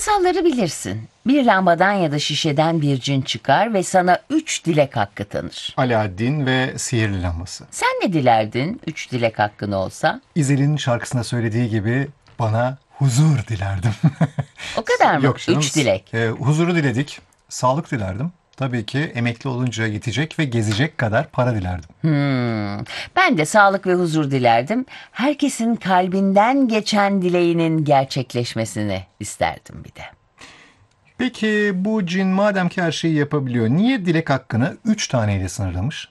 Masalları bilirsin. Bir lambadan ya da şişeden bir cin çıkar ve sana 3 dilek hakkı tanır. Alaaddin ve sihirli lambası. Sen ne dilerdin 3 dilek hakkın olsa? İzel'in şarkısında söylediği gibi bana huzur dilerdim. O kadar mı? Yok canım. 3 dilek. Huzuru diledik. Sağlık dilerdim. Tabii ki emekli olunca yetecek ve gezecek kadar para dilerdim. Ben de sağlık ve huzur dilerdim. Herkesin kalbinden geçen dileğinin gerçekleşmesini isterdim bir de. Peki bu cin madem ki her şeyi yapabiliyor, niye dilek hakkını 3 taneyle sınırlamış?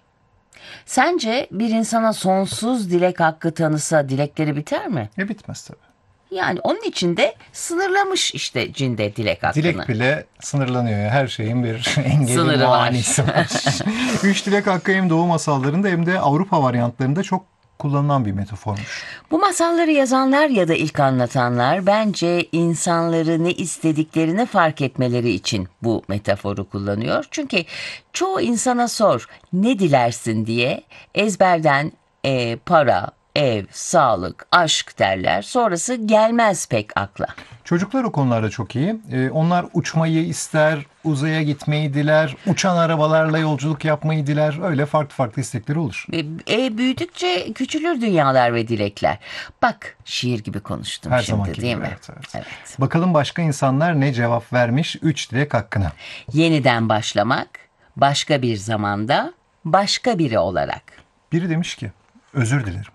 Sence bir insana sonsuz dilek hakkı tanısa dilekleri biter mi? Bitmez tabii. Yani onun için de sınırlamış işte cinde dilek hakkını. Dilek bile sınırlanıyor ya. Her şeyin bir engeli, Sınırı var. manisi var. 3 dilek hakkı hem Doğu masallarında hem de Avrupa varyantlarında çok kullanılan bir metaformuş. Bu masalları yazanlar ya da ilk anlatanlar bence insanları ne istediklerini fark etmeleri için bu metaforu kullanıyor. Çünkü çoğu insana sor ne dilersin diye ezberden para, ev, sağlık, aşk derler. Sonrası gelmez pek akla. Çocuklar o konularda çok iyi. Onlar uçmayı ister, uzaya gitmeyi diler, uçan arabalarla yolculuk yapmayı diler. Öyle farklı farklı istekleri olur. Büyüdükçe küçülür dünyalar ve dilekler. Bak şiir gibi konuştum Her şimdi zamanki değil gibi, mi? evet. Bakalım başka insanlar ne cevap vermiş 3 dilek hakkına. Yeniden başlamak, başka bir zamanda, başka biri olarak. Biri demiş ki özür dilerim.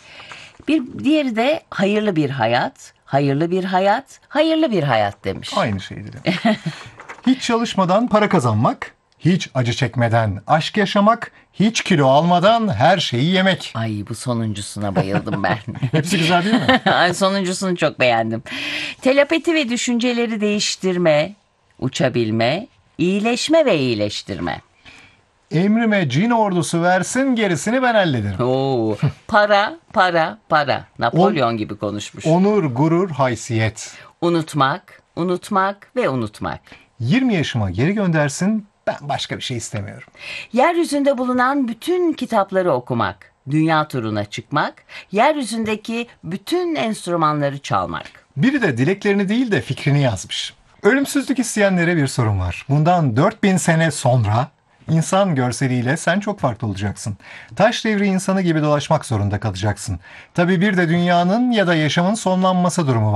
Bir diğeri de hayırlı bir hayat, hayırlı bir hayat, hayırlı bir hayat demiş. Aynı şey dilerim. Hiç çalışmadan para kazanmak, hiç acı çekmeden aşk yaşamak, hiç kilo almadan her şeyi yemek. Ay bu sonuncusuna bayıldım ben. Hepsi güzel değil mi? Ay, sonuncusunu çok beğendim. Telepati ve düşünceleri değiştirme, uçabilme, iyileşme ve iyileştirme. Emrime cin ordusu versin, gerisini ben hallederim. Oo, para, para, para. Napolyon gibi konuşmuş. Onur, gurur, haysiyet. Unutmak, unutmak ve unutmak. 20 yaşıma geri göndersin, ben başka bir şey istemiyorum. Yeryüzünde bulunan bütün kitapları okumak, dünya turuna çıkmak, yeryüzündeki bütün enstrümanları çalmak. Biri de dileklerini değil de fikrini yazmış. Ölümsüzlük isteyenlere bir sorum var. Bundan 4000 sene sonra insan görseliyle sen çok farklı olacaksın. Taş devri insanı gibi dolaşmak zorunda kalacaksın. Tabii bir de dünyanın ya da yaşamın sonlanması durumu var.